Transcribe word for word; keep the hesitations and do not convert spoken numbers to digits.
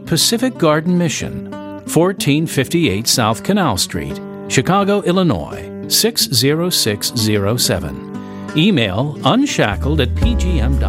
Pacific Garden Mission, fourteen fifty-eight South Canal Street, Chicago, Illinois, six zero six zero seven. Email unshackled at p g m dot